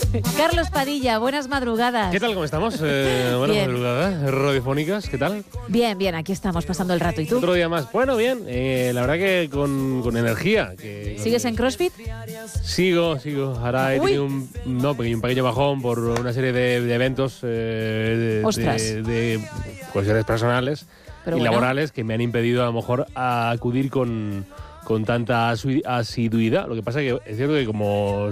Carlos Padilla, buenas madrugadas. ¿Qué tal? ¿Cómo estamos? Buenas Bien. madrugadas, radiofónicas, ¿qué tal? Bien, bien, aquí estamos pasando el rato. ¿Y tú? Otro día más. Bueno, bien, la verdad que con energía. ¿Sigues en CrossFit? Sigo. Ahora he tenido un pequeño bajón por una serie de eventos Ostras. de cuestiones personales Pero y bueno. laborales que me han impedido a lo mejor acudir con tanta asiduidad. Lo que pasa que es cierto que como